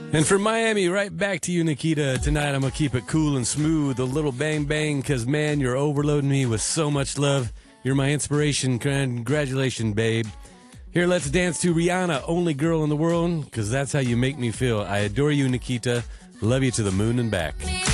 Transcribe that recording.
And from Miami, right back to you, Nikita. Tonight I'm going to keep it cool and smooth, a little bang bang, because, man, you're overloading me with so much love. You're my inspiration. Congratulations, babe. Here, let's dance to Rihanna, Only Girl in the World, because that's how you make me feel. I adore you, Nikita. Love you to the moon and back.